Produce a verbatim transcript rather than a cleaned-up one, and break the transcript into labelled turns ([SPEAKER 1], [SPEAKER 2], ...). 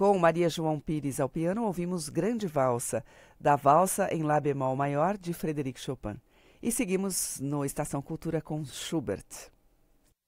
[SPEAKER 1] Com Maria João Pires ao piano, ouvimos Grande Valsa, da Valsa em Lá bemol maior, de Frédéric Chopin. E seguimos no Estação Cultura com Schubert.